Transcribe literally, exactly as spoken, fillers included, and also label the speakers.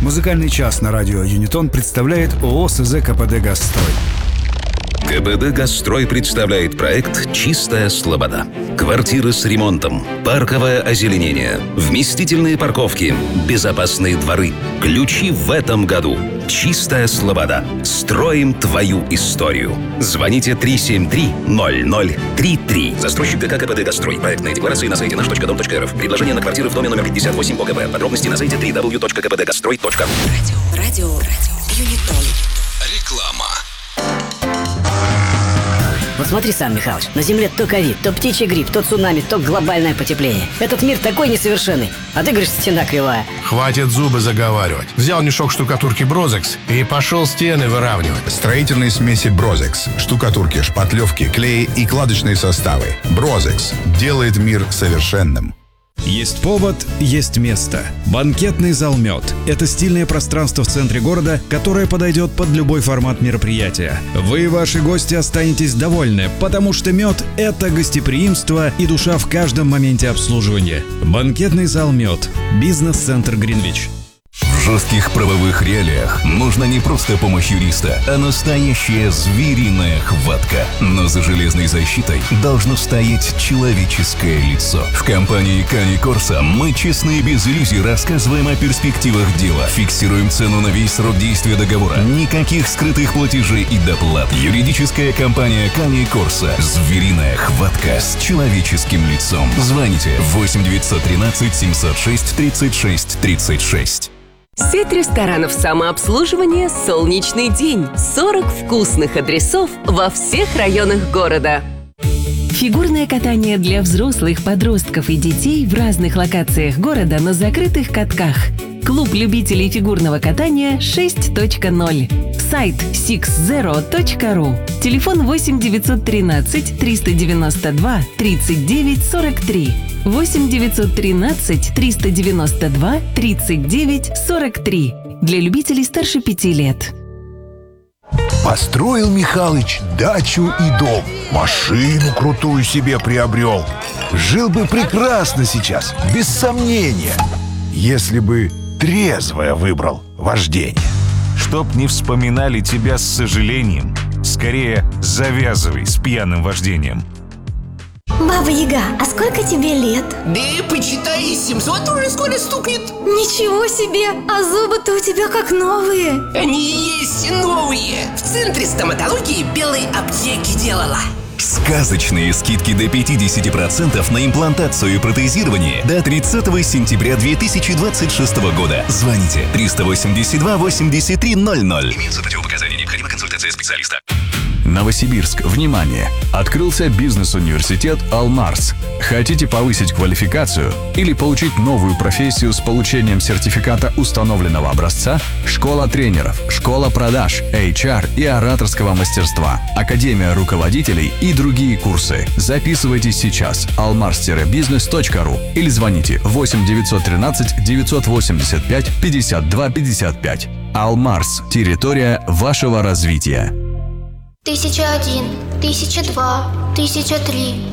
Speaker 1: Музыкальный час на радио Юнитон представляет ООО СЗ КПД «Газстрой».
Speaker 2: КПД «Газстрой» представляет проект «Чистая слобода». Квартиры с ремонтом, парковое озеленение, вместительные парковки, безопасные дворы. Ключи в этом году. «Чистая слобода». Строим твою историю. Звоните три семь три ноль ноль три три. Застройщик ГК КПД «Газстрой». Проектные декларации на сайте наш точка дом точка рф. Предложение на квартиры в доме номер пятьдесят восемь по ГБ. Подробности на сайте дабл ю дабл ю дабл ю точка кэ пэ дэ газстрой точка ру.
Speaker 3: Радио, радио, радио, Юнитон.
Speaker 2: Реклама.
Speaker 4: Вот смотри сам, Михалыч, на Земле то ковид, то птичий грипп, то цунами, то глобальное потепление. Этот мир такой несовершенный, а ты говоришь, стена кривая.
Speaker 5: Хватит зубы заговаривать. Взял мешок штукатурки Брозекс и пошел стены выравнивать.
Speaker 6: Строительные смеси Брозекс, штукатурки, шпатлевки, клеи и кладочные составы. Брозекс делает мир совершенным.
Speaker 7: Есть повод, есть место. Банкетный зал «Мед» — это стильное пространство в центре города, которое подойдет под любой формат мероприятия. Вы и ваши гости останетесь довольны, потому что «Мед» — это гостеприимство и душа в каждом моменте обслуживания. Банкетный зал «Мед». Бизнес-центр «Гринвич».
Speaker 8: В жестких правовых реалиях нужна не просто помощь юриста, а настоящая звериная хватка. Но за железной защитой должно стоять человеческое лицо. В компании Кани Корса мы честно и без иллюзий рассказываем о перспективах дела, фиксируем цену на весь срок действия договора, никаких скрытых платежей и доплат. Юридическая компания Кани Корса. Звериная хватка с человеческим лицом. Звоните восемь девятьсот тринадцать семьсот шесть тридцать шесть тридцать шесть.
Speaker 9: Сеть ресторанов самообслуживания «Солнечный день». сорок вкусных адресов во всех районах города.
Speaker 10: Фигурное катание для взрослых, подростков и детей в разных локациях города на закрытых катках. Клуб любителей фигурного катания шесть точка ноль. Сайт сикс зеро точка ру. Телефон восемь девятьсот тринадцать триста девяносто два тридцать девять сорок три. восемь девятьсот тринадцать триста девяносто два тридцать девять сорок три. Для любителей старше пяти лет.
Speaker 11: Построил Михалыч дачу и дом. Машину крутую себе приобрел. Жил бы прекрасно сейчас, без сомнения. Если бы трезвое выбрал вождение.
Speaker 12: Чтоб не вспоминали тебя с сожалением, скорее завязывай с пьяным вождением.
Speaker 13: Баба Яга, а сколько тебе лет?
Speaker 14: Да почитай, семьсот уже скоро стукнет.
Speaker 13: Ничего себе, а зубы-то у тебя как новые.
Speaker 14: Они есть новые. В центре стоматологии белой аптеки делала.
Speaker 8: Сказочные скидки до пятьдесят процентов на имплантацию и протезирование до тридцатого сентября две тысячи двадцать шестого года. Звоните триста восемьдесят два восемьдесят три ноль ноль.
Speaker 2: Имеются противопоказания, необходима консультация специалиста.
Speaker 15: Новосибирск, внимание! Открылся бизнес-университет «Алмарс». Хотите повысить квалификацию или получить новую профессию с получением сертификата установленного образца? Школа тренеров, школа продаж, эйч ар и ораторского мастерства, академия руководителей и другие курсы. Записывайтесь сейчас. алмарс бизнес точка ру или звоните восемь девятьсот тринадцать девятьсот восемьдесят пять пятьдесят два пятьдесят пять. «Алмарс» – территория вашего развития.
Speaker 13: Тысяча один, тысяча два, тысяча три.